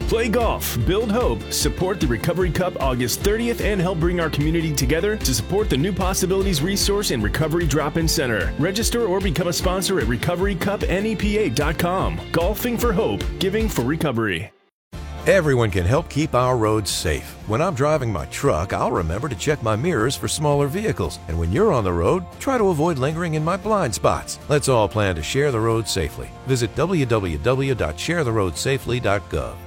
Play golf, build hope, support the Recovery Cup August 30th, and help bring our community together to support the New Possibilities Resource and Recovery Drop-In Center. Register or become a sponsor at recoverycupnepa.com. Golfing for hope, giving for recovery. Everyone can help keep our roads safe. When I'm driving my truck, I'll remember to check my mirrors for smaller vehicles. And when you're on the road, try to avoid lingering in my blind spots. Let's all plan to share the road safely. Visit www.sharetheroadsafely.gov.